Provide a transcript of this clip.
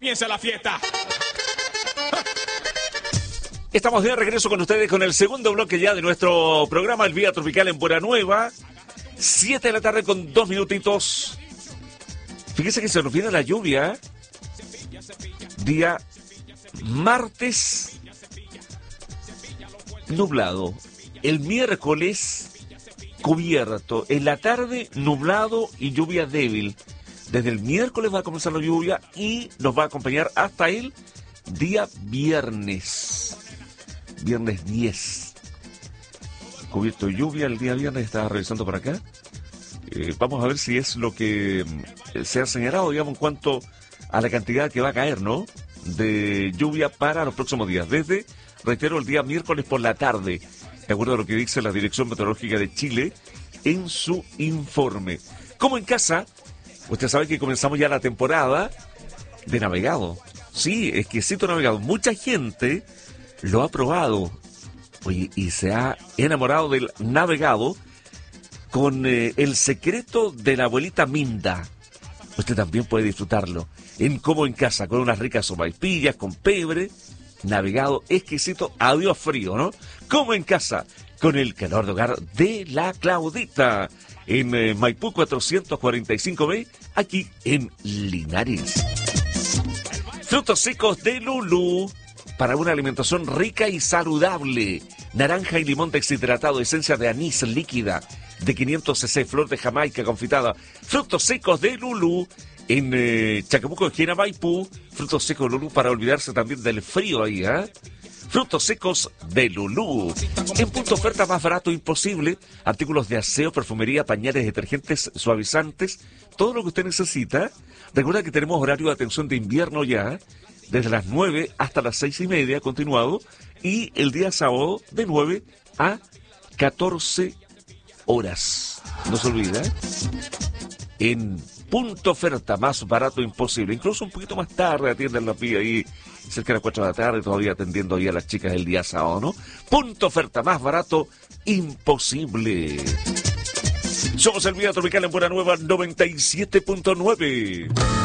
Comienza la fiesta. Estamos de regreso con ustedes con el segundo bloque ya de nuestro programa El Vía Tropical en Buena Nueva. 7 de la tarde con 2 minutitos. Fíjese que se nos viene la lluvia. Día martes nublado. El miércoles cubierto. En la tarde nublado y lluvia débil. Desde el miércoles va a comenzar la lluvia y nos va a acompañar hasta el día viernes. Viernes 10. Cubierto de lluvia el día viernes, estaba revisando por acá. Vamos a ver si es lo que se ha señalado, digamos, en cuanto a la cantidad que va a caer, ¿no? De lluvia para los próximos días. Desde, reitero, el día miércoles por la tarde, de acuerdo a lo que dice la Dirección Meteorológica de Chile en su informe. Como en casa, usted sabe que comenzamos ya la temporada de navegado. Sí, exquisito navegado. Mucha gente lo ha probado. Oye, y se ha enamorado del navegado con el secreto de la abuelita Minda. Usted también puede disfrutarlo en Como en Casa, con unas ricas sopaipillas, con pebre, navegado exquisito, adiós frío, ¿no? Como en Casa, con el calor de hogar de la Claudita, en Maipú 445B, aquí en Linares. Frutos secos de Lulú, para una alimentación rica y saludable. Naranja y limón deshidratado, esencia de anís líquida, de 500 cc, flor de Jamaica confitada. Frutos secos de Lulú, en Chacabuco, esquina Maipú. Frutos secos de Lulú, para olvidarse también del frío ahí, ¿eh? Frutos secos de Lulú. En punto oferta más barato imposible. Artículos de aseo, perfumería, pañales, detergentes, suavizantes. Todo lo que usted necesita. Recuerda que tenemos horario de atención de invierno ya. Desde las 9 hasta las 6:30 continuado. Y el día sábado de 9 a 14 horas. No se olvida, ¿eh? En punto oferta más barato imposible. Incluso un poquito más tarde atienden la pía ahí. Cerca de las 4 de la tarde, todavía atendiendo ahí a las chicas el día sábado, ¿no? Punto oferta más barato imposible. Somos el Vía Tropical en Buena Nueva 97.9.